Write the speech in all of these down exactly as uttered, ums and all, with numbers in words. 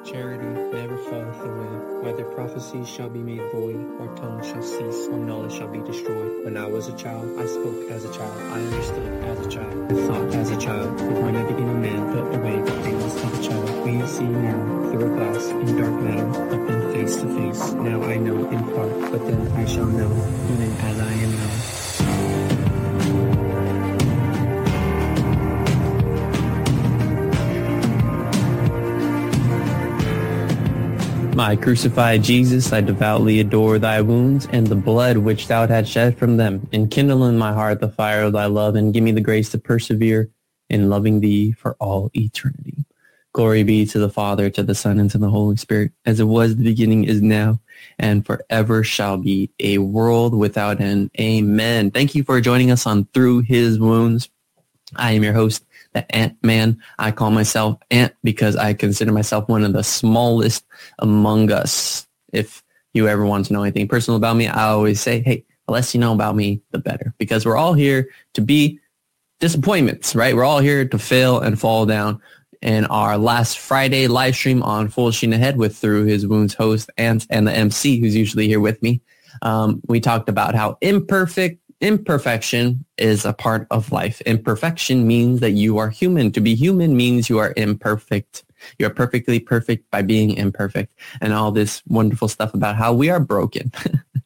Charity never falleth away, whether prophecies shall be made void, or tongues shall cease, or knowledge shall be destroyed. When I was a child, I spoke as a child, I understood as a child, I thought as a child. But when I became a man, put away the things of a child. We see now through a glass, in dark matter, up in face to face. Now I know in part, but then I shall know, even as I am known. My crucified Jesus, I devoutly adore thy wounds and the blood which thou hadst shed from them. Enkindle in my heart the fire of thy love, and give me the grace to persevere in loving thee for all eternity. Glory be to the Father, to the Son, and to the Holy Spirit, as it was in the beginning, is now, and forever shall be, a world without end. Amen. Thank you for joining us on Through His Wounds. I am your host, the Ant-Man. I call myself Ant because I consider myself one of the smallest among us. If you ever want to know anything personal about me, I always say, hey, the less you know about me, the better. Because we're all here to be disappointments, right? We're all here to fail and fall down. In our last Friday live stream on Full Sheen Ahead with Through His Wounds host Ant and the M C who's usually here with me, um, we talked about how imperfect Imperfection is a part of life. Imperfection means that you are human. To be human means you are imperfect. You're perfectly perfect by being imperfect, and all this wonderful stuff about how we are broken.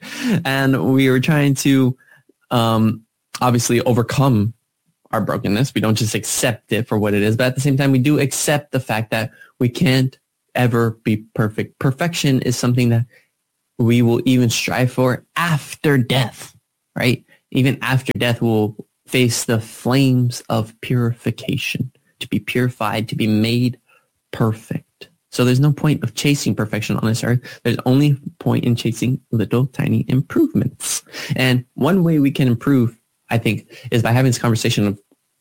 And we were trying to um, obviously overcome our brokenness. We don't just accept it for what it is, but at the same time, we do accept the fact that we can't ever be perfect. Perfection is something that we will even strive for after death, right? Even after death, we'll face the flames of purification, to be purified, to be made perfect. So there's no point of chasing perfection on this earth. There's only point in chasing little tiny improvements. And one way we can improve, I think, is by having this conversation of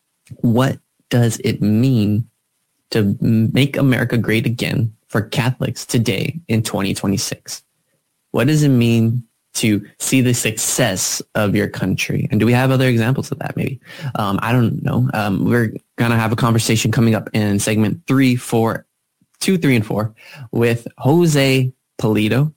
what does it mean to make America great again for Catholics today in twenty twenty-six? What does it mean to see the success of your country? And do we have other examples of that maybe? Um, I don't know. Um, we're going to have a conversation coming up in segment three, four, two, three, and four with Jose Pulido.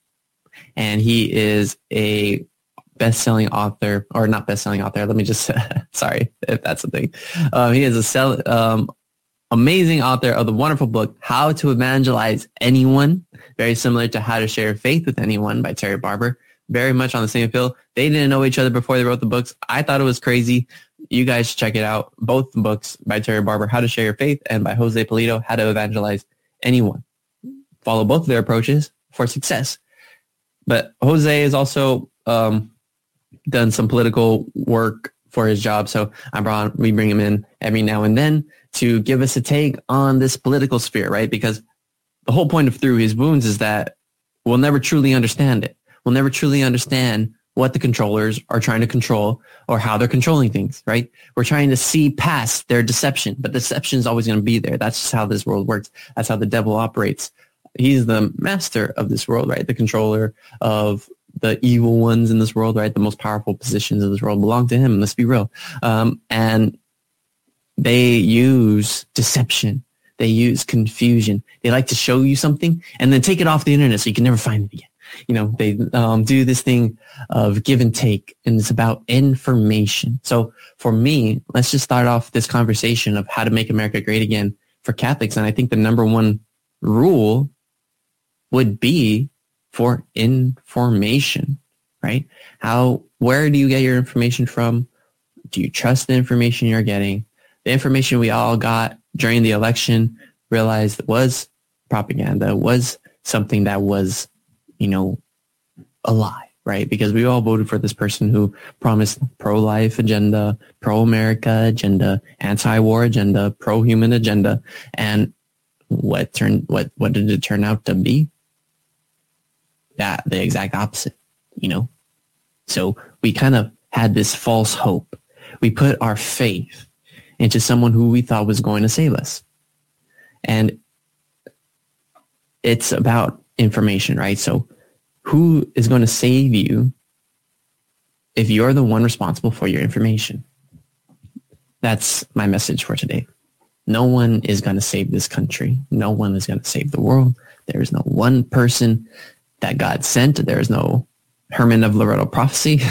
And he is a best-selling author, or not best-selling author. Let me just, sorry if that's the thing. Um, he is a sell, um, amazing author of the wonderful book, How to Evangelize Anyone, very similar to How to Share Faith with Anyone by Terry Barber. Very much on the same field. They didn't know each other before they wrote the books. I thought it was crazy. You guys should check it out. Both the books by Terry Barber, How to Share Your Faith, and by Jose Pulido, How to Evangelize Anyone. Follow both of their approaches for success. But Jose has also um, done some political work for his job. So I brought, we bring him in every now and then to give us a take on this political sphere, right? Because the whole point of Through His Wounds is that we'll never truly understand it. We'll never truly understand what the controllers are trying to control or how they're controlling things, right? We're trying to see past their deception, but deception is always going to be there. That's just how this world works. That's how the devil operates. He's the master of this world, right? The controller of the evil ones in this world, right? The most powerful positions in this world belong to him. Let's be real. Um, and they use deception. They use confusion. They like to show you something and then take it off the internet so you can never find it again. You know, they um, do this thing of give and take, and it's about information. So for me, let's just start off this conversation of how to make America great again for Catholics. And I think the number one rule would be for information, right? How, where do you get your information from? Do you trust the information you're getting? The information we all got during the election realized was propaganda, was something that was, you know, a lie, right? Because we all voted for this person who promised pro-life agenda, pro-America agenda, anti-war agenda, pro-human agenda. And what turned, what, what did it turn out to be? That, the exact opposite, you know? So we kind of had this false hope. We put our faith into someone who we thought was going to save us. And it's about information, right? So who is going to save you if you're the one responsible for your information? That's my message for today. No one is going to save this country. No one is going to save the world. There is no one person that God sent. There is no Herman of Loretto prophecy.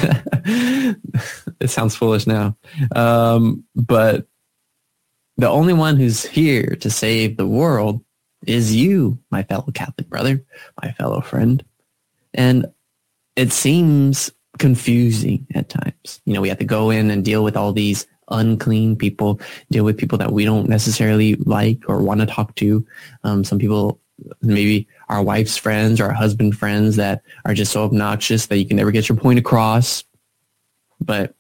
It sounds foolish now. Um, but the only one who's here to save the world is you, my fellow Catholic brother, my fellow friend. And it seems confusing at times. You know, we have to go in and deal with all these unclean people, deal with people that we don't necessarily like or want to talk to. Um, some people, maybe our wife's friends or our husband friends that are just so obnoxious that you can never get your point across. But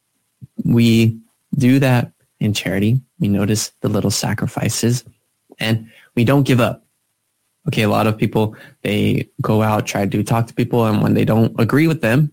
we do that in charity. We notice the little sacrifices and we don't give up. Okay, a lot of people, they go out, try to talk to people, and when they don't agree with them,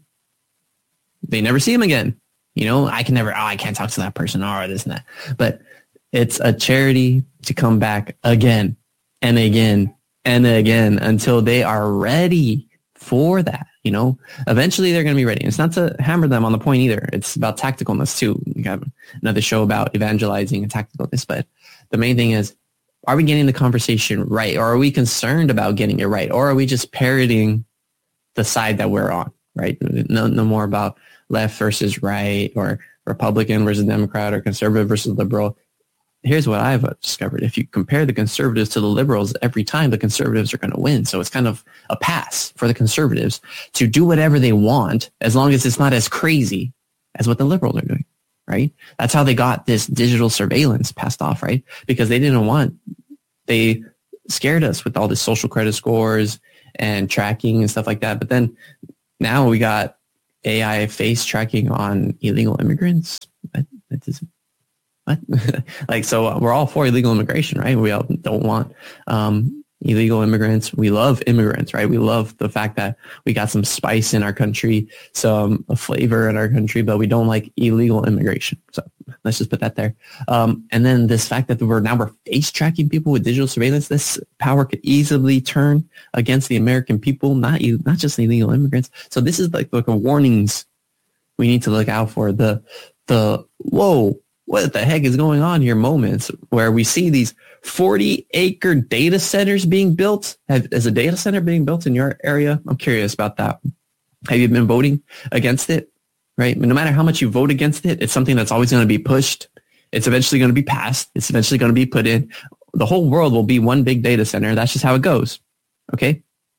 they never see them again. You know, I can never, oh, I can't talk to that person or this and that. But it's a charity to come back again and again and again until they are ready for that. You know, eventually they're going to be ready. And it's not to hammer them on the point either. It's about tacticalness too. We got another show about evangelizing and tacticalness. But the main thing is, are we getting the conversation right? Or are we concerned about getting it right? Or are we just parroting the side that we're on, right? No, no more about left versus right or Republican versus Democrat or conservative versus liberal. Here's what I've discovered. If you compare the conservatives to the liberals, every time the conservatives are going to win. So it's kind of a pass for the conservatives to do whatever they want as long as it's not as crazy as what the liberals are doing, right? That's how they got this digital surveillance passed off, right? Because they didn't want, they scared us with all this social credit scores and tracking and stuff like that. But then now we got A I face tracking on illegal immigrants. That, that doesn't, what? Like, so we're all for illegal immigration, right? We all don't want um, illegal immigrants. We love immigrants, right? We love the fact that we got some spice in our country, some flavor in our country, but we don't like illegal immigration. So let's just put that there. Um, and then this fact that we're now we're face tracking people with digital surveillance, this power could easily turn against the American people, not not just illegal immigrants. So this is like, like the warnings we need to look out for. The the whoa, what the heck is going on here moments where we see these forty acre data centers being built. Have, is a data center being built in your area? I'm curious about that. Have you been voting against it? Right? No matter how much you vote against it, it's something that's always going to be pushed. It's eventually going to be passed. It's eventually going to be put in. The whole world will be one big data center. That's just how it goes. Okay?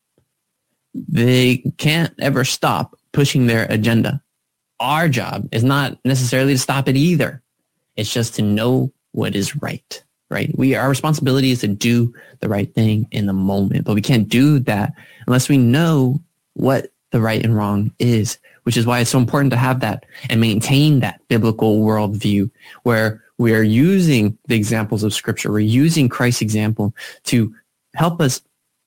They can't ever stop pushing their agenda. Our job is not necessarily to stop it either. It's just to know what is right, right? We, our responsibility is to do the right thing in the moment, but we can't do that unless we know what the right and wrong is, which is why it's so important to have that and maintain that biblical worldview where we are using the examples of Scripture. We're using Christ's example to help us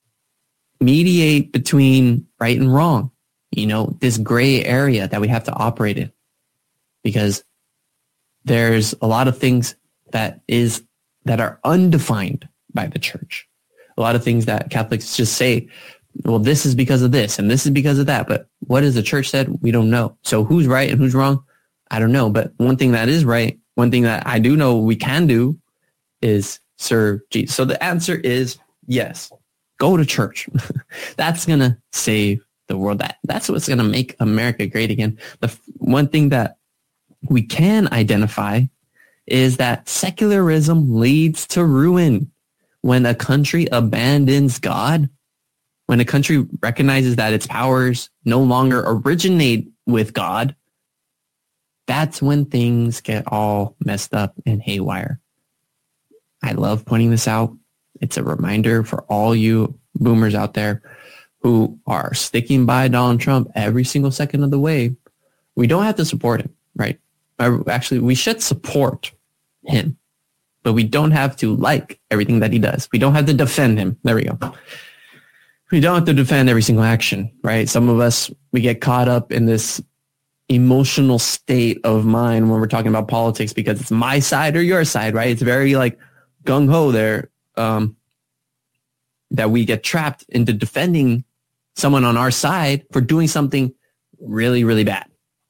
mediate between right and wrong, you know, this gray area that we have to operate in, because there's a lot of things that is that are undefined by the church. A lot of things that Catholics just say, well, this is because of this and this is because of that. But what has the church said? We don't know. So who's right and who's wrong? I don't know. But one thing that is right, one thing that I do know we can do is serve Jesus. So the answer is yes. Go to church. That's going to save the world. That That's what's going to make America great again. The f- one thing that we can identify is that secularism leads to ruin. When a country abandons God, when a country recognizes that its powers no longer originate with God, that's when things get all messed up and haywire. I love pointing this out. It's a reminder for all you boomers out there who are sticking by Donald Trump every single second of the way. We don't have to support him, right? Actually, we should support him, but we don't have to like everything that he does. We don't have to defend him. There we go. We don't have to defend every single action, right? Some of us, we get caught up in this emotional state of mind when we're talking about politics because it's my side or your side, right? It's very like gung-ho there, um, that we get trapped into defending someone on our side for doing something really, really bad.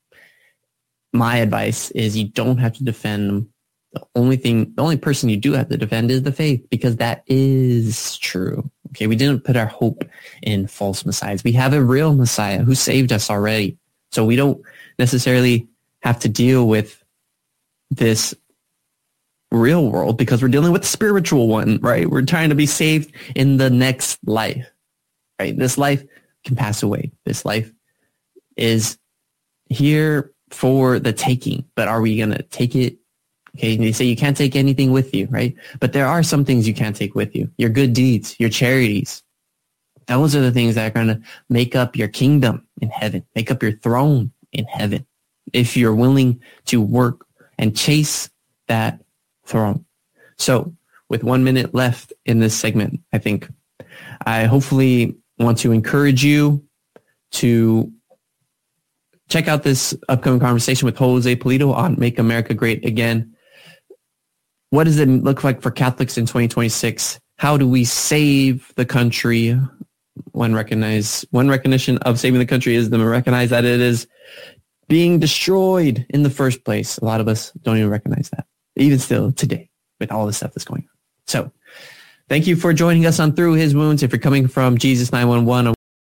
My advice is you don't have to defend them. The only thing, the only person you do have to defend is the faith, because that is true. Okay, we didn't put our hope in false messiahs. We have a real Messiah who saved us already. So we don't necessarily have to deal with this real world because we're dealing with the spiritual one, right? We're trying to be saved in the next life, right? This life can pass away. This life is here for the taking, but are we going to take it? Okay, and they say you can't take anything with you, right? But there are some things you can't take with you. Your good deeds, your charities. Those are the things that are going to make up your kingdom in heaven, make up your throne in heaven, if you're willing to work and chase that throne. So with one minute left in this segment, I think I hopefully want to encourage you to check out this upcoming conversation with Jose Pulido on Make America Great Again. What does it look like for Catholics in twenty twenty-six? How do we save the country? One recognize one recognition of saving the country is to recognize that it is being destroyed in the first place. A lot of us don't even recognize that, even still today, with all the stuff that's going on. So thank you for joining us on Through His Wounds. If you're coming from Jesus nine one one,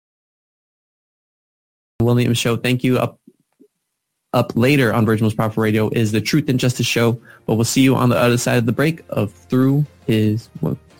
Williams Show, thank you. Up Up later on Virgin Most Powerful Radio is the Truth and Justice Show, but we'll see you on the other side of the break of Through His Wounds.